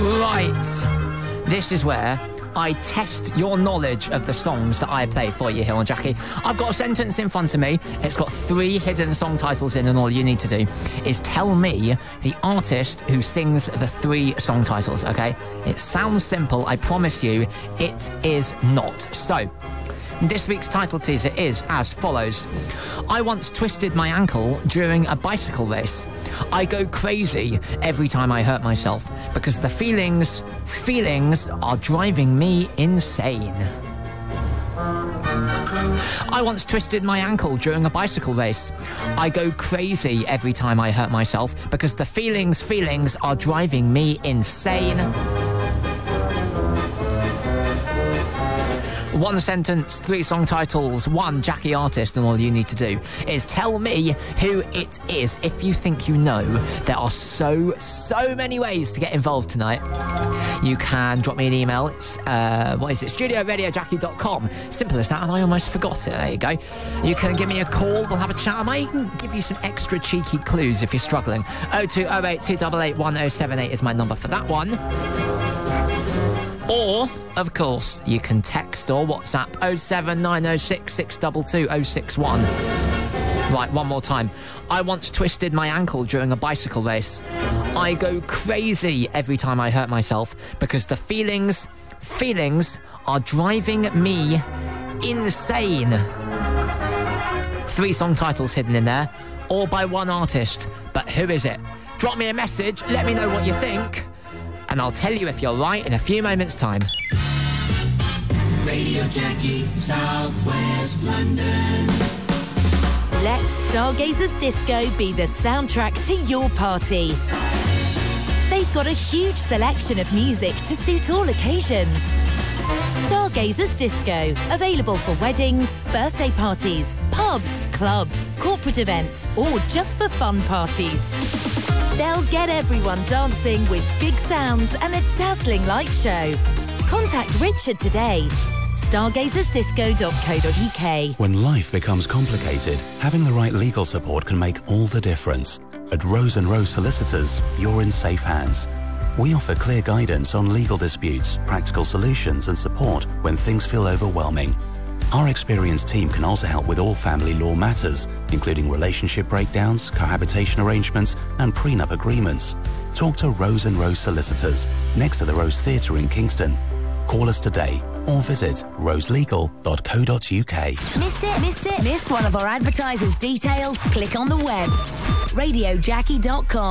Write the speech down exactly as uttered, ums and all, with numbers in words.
Right, this is where I test your knowledge of the songs that I play for you here on Jackie. I've got a sentence in front of me. It's got three hidden song titles in, and all you need to do is tell me the artist who sings the three song titles, okay? It sounds simple, I promise you, it is not. So, this week's title teaser is as follows. I once twisted my ankle during a bicycle race. I go crazy every time I hurt myself because the feelings, feelings are driving me insane. I once twisted my ankle during a bicycle race. I go crazy every time I hurt myself because the feelings, feelings are driving me insane. One sentence, three song titles, one Jackie artist, and all you need to do is tell me who it is. If you think you know, there are so, so many ways to get involved tonight. You can drop me an email. It's, uh, what is it? studio radio jackie dot com. Simple as that, and I almost forgot it. There you go. You can give me a call. We'll have a chat. I might even give you some extra cheeky clues if you're struggling. oh two oh eight, two eight eight, one oh seven eight is my number for that one. Or, of course, you can text or WhatsApp oh seven nine oh six, six two two, oh six one. Right, one more time. I once twisted my ankle during a bicycle race. I go crazy every time I hurt myself because the feelings, feelings are driving me insane. Three song titles hidden in there, all by one artist. But who is it? Drop me a message, let me know what you think, and I'll tell you if you're right in a few moments' time. Radio Jackie, South West London. Let Stargazers Disco be the soundtrack to your party. They've got a huge selection of music to suit all occasions. Stargazers Disco, available for weddings, birthday parties, pubs, clubs, corporate events, or just for fun parties. They'll get everyone dancing with big sounds and a dazzling light show. Contact Richard today. stargazers disco dot co dot uk. When life becomes complicated, having the right legal support can make all the difference. At Rose and Rose Solicitors, you're in safe hands. We offer clear guidance on legal disputes, practical solutions and support when things feel overwhelming. Our experienced team can also help with all family law matters, including relationship breakdowns, cohabitation arrangements and prenup agreements. Talk to Rose and Rose Solicitors, next to the Rose Theatre in Kingston. Call us today or visit rose legal dot co dot uk. Missed it? Missed it? Missed one of our advertisers' details? Click on the web. radio jackie dot com.